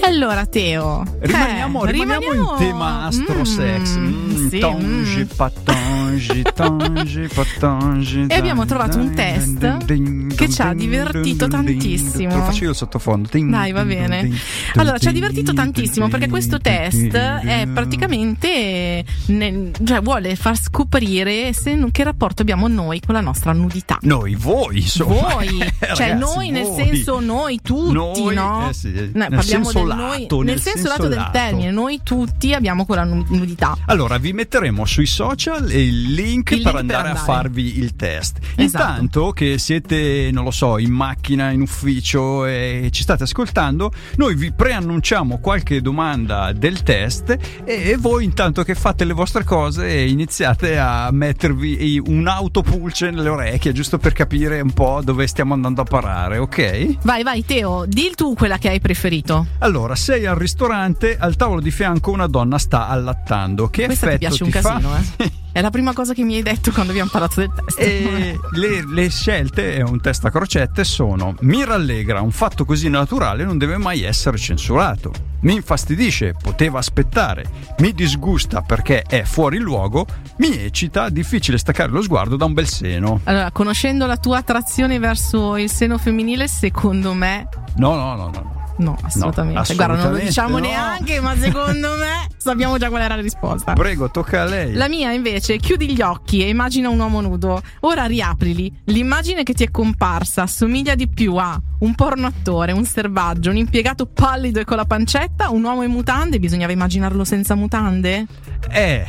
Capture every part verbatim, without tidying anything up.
Allora Teo, rimaniamo, eh, rimaniamo, rimaniamo in tema astro sex. Mm, sì, tongi, mm. patongi, tongi, patongi. E abbiamo trovato un test che ci ha divertito tantissimo. Te lo faccio io il sottofondo. Dai, va bene. Allora, ci ha divertito tantissimo perché questo test è praticamente ne, cioè vuole far scoprire se, che rapporto abbiamo noi con la nostra nudità. Noi, voi, insomma. Voi, cioè Ragazzi, noi nel voi. senso noi tutti, noi, no? Eh sì, no nel parliamo senso del lato, noi, nel, nel senso, senso lato del lato. termine, noi tutti abbiamo quella nudità. Allora, vi metteremo sui social il link, il per, link andare per andare a farvi il test. Esatto. Intanto che siete, non lo so, in macchina, in ufficio e ci state ascoltando, noi vi preannunciamo qualche domanda del test e voi intanto che fate le vostre cose iniziate a mettervi un autopulce nelle orecchie, giusto per capire un po' dove stiamo andando a parare, ok? Vai, vai Teo, di tu quella che hai preferito. Allora, sei al ristorante, al tavolo di fianco una donna sta allattando. Che Questa effetto ti piace un ti casino, fa? eh? È la prima cosa che mi hai detto quando abbiamo parlato del test. E le, le scelte, è un test a crocette, sono: mi rallegra, un fatto così naturale non deve mai essere censurato; mi infastidisce, poteva aspettare; mi disgusta perché è fuori luogo; mi eccita, difficile staccare lo sguardo da un bel seno. Allora, conoscendo la tua attrazione verso il seno femminile, secondo me No, no, no, no. no, assolutamente. No, assolutamente Guarda, non lo diciamo no. neanche, ma secondo me sappiamo già qual era la risposta. Prego, tocca a lei. La mia invece: chiudi gli occhi e immagina un uomo nudo. Ora riaprili. L'immagine che ti è comparsa assomiglia di più a un porno attore, un selvaggio, un impiegato pallido e con la pancetta, un uomo in mutande? Bisognava immaginarlo senza mutande? Eh,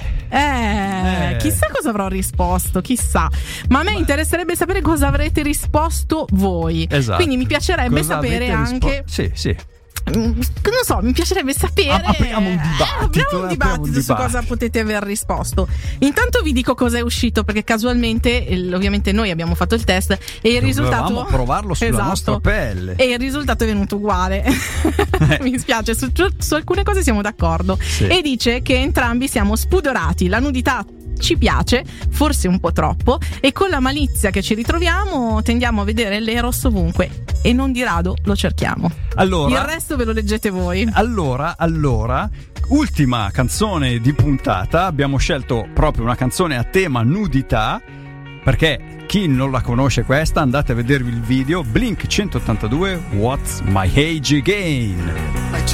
Eh, Eh. chissà cosa avrò risposto, chissà. Ma a me Ma- interesserebbe sapere cosa avrete risposto voi. esatto. Quindi mi piacerebbe Cosa sapere avete rispo- anche Sì, sì. Mm, non so, mi piacerebbe sapere. Ap- apriamo un dibattito, eh, apriamo un apriamo un dibattito su dibattito. cosa potete aver risposto. Intanto vi dico cosa è uscito, perché casualmente eh, ovviamente noi abbiamo fatto il test e il risultato, Dovevamo provarlo sulla Esatto. nostra pelle. E il risultato è venuto uguale. Mi spiace, su, su alcune cose siamo d'accordo. Sì. E dice che entrambi siamo spudorati, la nudità ci piace, forse un po' troppo, e con la malizia che ci ritroviamo tendiamo a vedere l'eros ovunque e non di rado lo cerchiamo. Allora, Il resto ve lo leggete voi. allora, allora, ultima canzone di puntata. Abbiamo scelto proprio una canzone a tema nudità, perché chi non la conosce questa, andate a vedervi il video. Blink centottantadue, What's My Age Again.